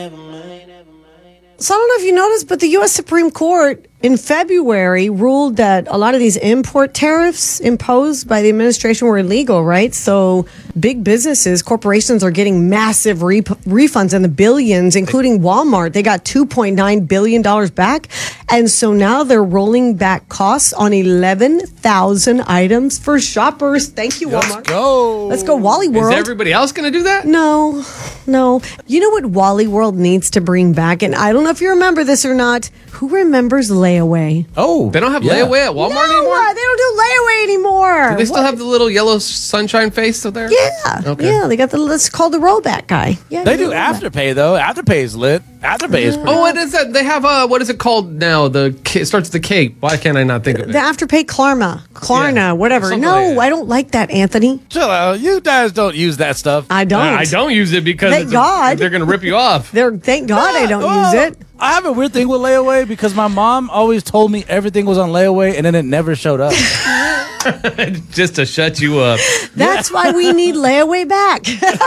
So I don't know if you noticed, but the U.S. Supreme Court in February ruled that a lot of these import tariffs imposed by the administration were illegal, right? So big businesses, corporations are getting massive refunds in the billions, including Walmart. They got $2.9 billion back. And so now they're rolling back costs on 11,000 items for shoppers. Thank you, Walmart. Let's go, Wally World. Is everybody else going to do that? No. You know what Wally World needs to bring back? And I don't know if you remember this or not. Who remembers layaway? Oh, they don't have layaway at Walmart anymore? They don't do layaway anymore. Do they still have the little yellow sunshine face still there? Yeah. Okay. Yeah, they got it's called the rollback guy. Yeah, they do Afterpay, though. Afterpay is lit. Afterpay is pretty what is that? They have, what is it called now? It starts with the K. Why can't I not think of it? The Afterpay Klarna, whatever. Something No, like that. I don't like that, Anthony. Chill out. You guys don't use that stuff. I don't. I don't use it because Thank God. they're going to rip you off. Thank God I don't use it. I have a weird thing with layaway because my mom always told me everything was on layaway and then it never showed up. Just to shut you up. That's why we need layaway back.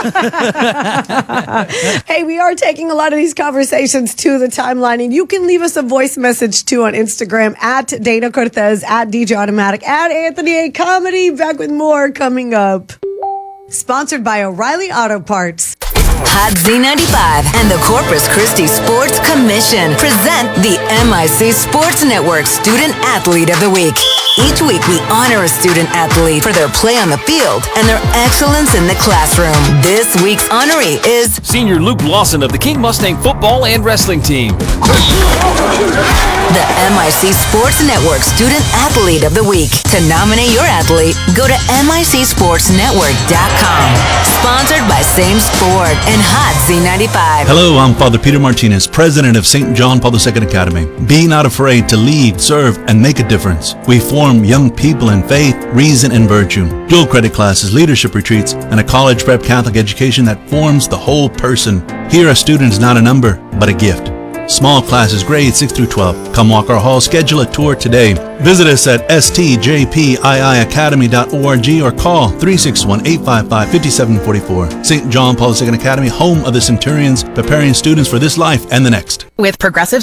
Hey, we are taking a lot of these conversations to the timeline, and you can leave us a voice message too on Instagram at Dana Cortez, at DJ Automatic, at Anthony A. Comedy. Back with more coming up. Sponsored by O'Reilly Auto Parts. Hot Z95 and the Corpus Christi Sports Commission present the MIC Sports Network Student Athlete of the Week. Each week, we honor a student athlete for their play on the field and their excellence in the classroom. This week's honoree is Senior Luke Lawson of the King Mustang football and wrestling team. the MIC Sports Network Student Athlete of the Week. To nominate your athlete, go to MICSportsNetwork.com. Sponsored by Same Sport and Hot Z95. Hello, I'm Father Peter Martinez, president of St. John Paul II Academy. Be not afraid to lead, serve, and make a difference. We form young people in faith, reason, and virtue. Dual credit classes, leadership retreats, and a college prep Catholic education that forms the whole person. Here, a student is not a number, but a gift. Small classes, grades 6 through 12. Come walk our halls. Schedule a tour today. Visit us at stjpiiacademy.org or call 361-855-5744. St. John Paul II Academy, home of the Centurions, preparing students for this life and the next. With Progressive